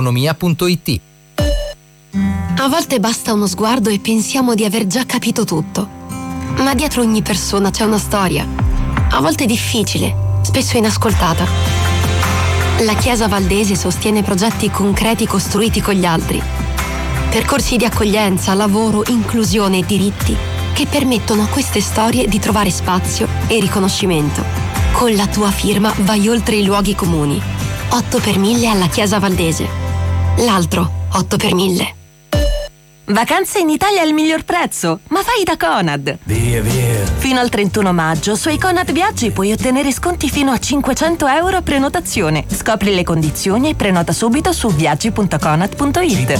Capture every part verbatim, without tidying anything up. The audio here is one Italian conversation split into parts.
economia punto it. A volte basta uno sguardo e pensiamo di aver già capito tutto. Ma dietro ogni persona c'è una storia. A volte difficile, spesso inascoltata. La Chiesa Valdese sostiene progetti concreti costruiti con gli altri. Percorsi di accoglienza, lavoro, inclusione e diritti che permettono a queste storie di trovare spazio e riconoscimento. Con la tua firma vai oltre i luoghi comuni. otto per mille alla Chiesa Valdese. L'altro otto per mille. Vacanze in Italia al miglior prezzo, ma fai da Conad. Via, via. Fino al trentuno maggio sui Conad Viaggi puoi ottenere sconti fino a cinquecento euro a prenotazione. Scopri le condizioni e prenota subito su viaggi punto conad punto it.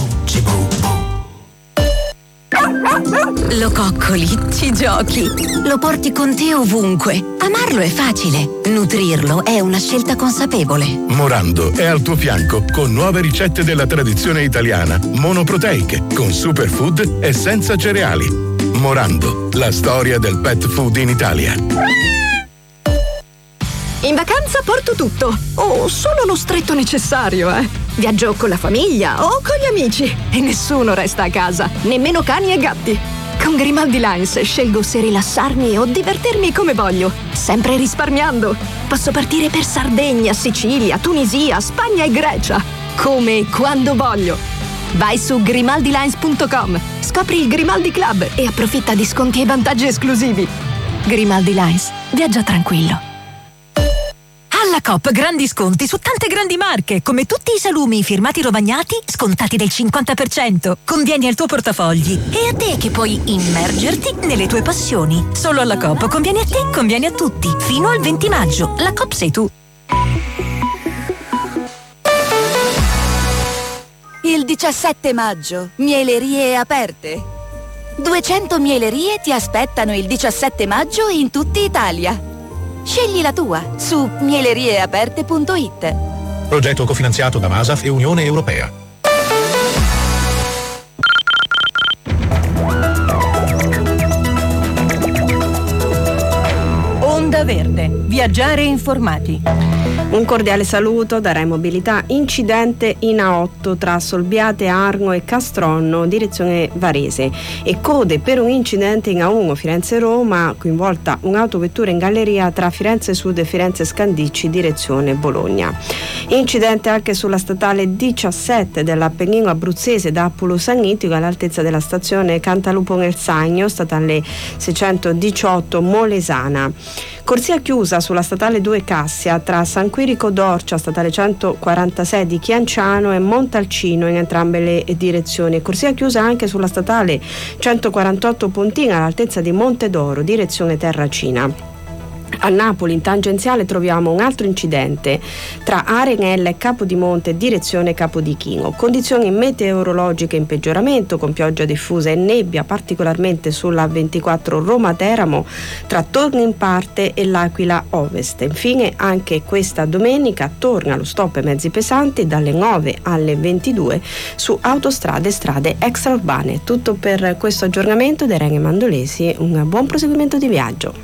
Lo coccoli, ci giochi, lo porti con te ovunque. Amarlo è facile, nutrirlo è una scelta consapevole. Morando è al tuo fianco con nuove ricette della tradizione italiana, monoproteiche, con superfood e senza cereali. Morando, la storia del pet food in Italia. In vacanza porto tutto, o solo lo stretto necessario, eh. Viaggio con la famiglia o con gli amici e nessuno resta a casa, nemmeno cani e gatti. Con Grimaldi Lines scelgo se rilassarmi o divertirmi come voglio, sempre risparmiando. Posso partire per Sardegna, Sicilia, Tunisia, Spagna e Grecia, come e quando voglio. Vai su grimaldi lines punto com, scopri il Grimaldi Club e approfitta di sconti e vantaggi esclusivi. Grimaldi Lines, viaggia tranquillo. Alla Coop grandi sconti su tante grandi marche, come tutti i salumi firmati Rovagnati scontati del cinquanta per cento. Convieni al tuo portafogli e a te che puoi immergerti nelle tue passioni. Solo alla Coop conviene a te, conviene a tutti. Fino al venti maggio. La Coop sei tu. Il diciassette maggio, mielerie aperte. duecento mielerie ti aspettano il diciassette maggio in tutta Italia. Scegli la tua su mielerie aperte punto it. Progetto cofinanziato da Masaf e Unione Europea. Onda Verde, viaggiare informati. Un cordiale saluto da Rai Mobilità. Incidente in A otto tra Solbiate, Arno e Castronno, direzione Varese, e code per un incidente in A uno Firenze-Roma, coinvolta un'autovettura in galleria tra Firenze Sud e Firenze Scandicci, direzione Bologna. Incidente anche sulla statale diciassette dell'Appennino abruzzese da Appulo Sannitico all'altezza della stazione Cantalupo nel Sagno, statale seicentodiciotto Molesana. Corsia chiusa sulla statale due Cassia tra San Quirico d'Orcia, statale centoquarantasei di Chianciano, e Montalcino in entrambe le direzioni. Corsia chiusa anche sulla statale centoquarantotto Pontina all'altezza di Montedoro, direzione Terracina. A Napoli in tangenziale troviamo un altro incidente tra Arenella e Capodimonte, direzione Capodichino. Condizioni meteorologiche in peggioramento, con pioggia diffusa e nebbia particolarmente sulla ventiquattro Roma-Teramo tra Torni in Parte e l'Aquila Ovest. Infine anche questa domenica torna lo stop ai mezzi pesanti dalle nove alle ventidue su autostrade e strade extraurbane. Tutto per questo aggiornamento da Irene Mandolesi, un buon proseguimento di viaggio.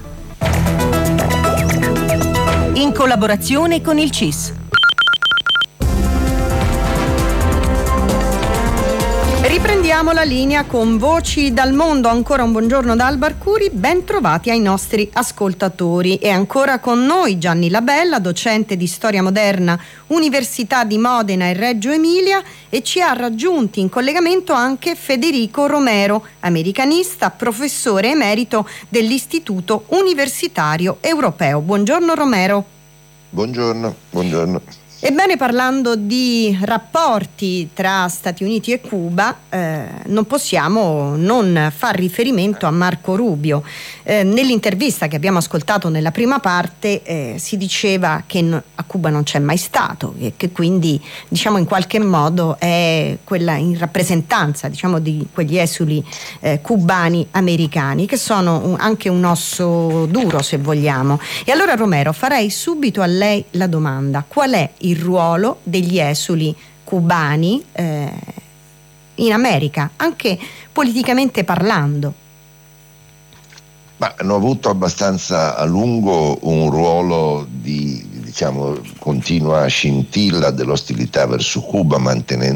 In collaborazione con il C I S. Riprendiamo la linea con Voci dal Mondo. Ancora un buongiorno da Alba Arcuri, ben trovati ai nostri ascoltatori. E ancora con noi Gianni Labella, docente di storia moderna, Università di Modena e Reggio Emilia, e ci ha raggiunti in collegamento anche Federico Romero, americanista, professore emerito dell'Istituto Universitario Europeo. Buongiorno Romero. Buongiorno, buongiorno. Ebbene, parlando di rapporti tra Stati Uniti e Cuba, eh, non possiamo non far riferimento a Marco Rubio. Eh, nell'intervista che abbiamo ascoltato nella prima parte eh, si diceva che no, a Cuba non c'è mai stato e che quindi, diciamo, in qualche modo è quella in rappresentanza, diciamo, di quegli esuli eh, cubani americani, che sono un, anche un osso duro, se vogliamo. E allora, Romero, farei subito a lei la domanda: qual è il ruolo degli esuli cubani eh, in America, anche politicamente parlando? Ma hanno avuto abbastanza a lungo un ruolo di, diciamo, continua scintilla dell'ostilità verso Cuba, mantenendo